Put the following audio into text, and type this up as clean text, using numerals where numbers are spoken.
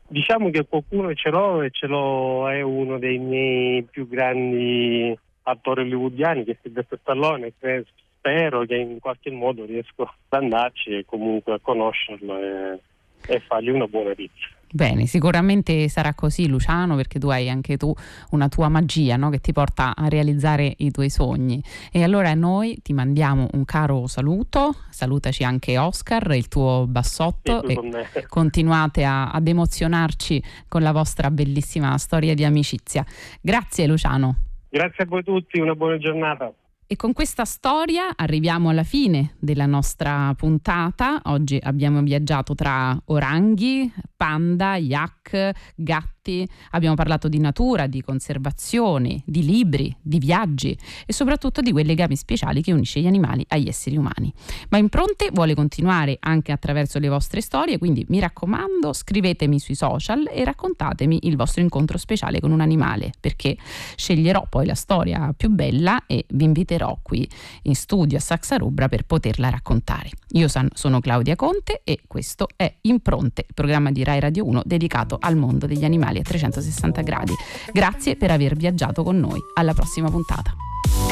Diciamo che qualcuno ce l'ho e è uno dei miei più grandi attori hollywoodiani, che è Sylvester Stallone, che spero che in qualche modo riesco ad andarci e comunque a conoscerlo e fargli una buona pizza. Bene, sicuramente sarà così, Luciano, perché tu hai anche tu una tua magia, no? Che ti porta a realizzare i tuoi sogni. E allora noi ti mandiamo un caro saluto, salutaci anche Oscar, il tuo bassotto, e continuate ad emozionarci con la vostra bellissima storia di amicizia. Grazie Luciano. Grazie a voi tutti, una buona giornata. E con questa storia arriviamo alla fine della nostra puntata. Oggi abbiamo viaggiato tra oranghi, panda, yak, gatti. Abbiamo parlato di natura, di conservazione, di libri, di viaggi e soprattutto di quei legami speciali che unisce gli animali agli esseri umani. Ma Impronte vuole continuare anche attraverso le vostre storie, quindi mi raccomando, scrivetemi sui social e raccontatemi il vostro incontro speciale con un animale, perché sceglierò poi la storia più bella e vi inviterò qui in studio a Saxa Rubra per poterla raccontare. Io sono Claudia Conte e questo è Impronte, il programma di Rai Radio 1 dedicato al mondo degli animali a 360 gradi. Grazie per aver viaggiato con noi. Alla prossima puntata.